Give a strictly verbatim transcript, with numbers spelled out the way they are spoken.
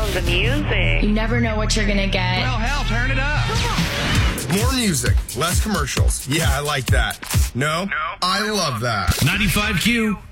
love the music. You never know what you're going to get. Well, hell, turn it up. More music, less commercials. Yeah, I like that. No? No. I love that. ninety-five Q.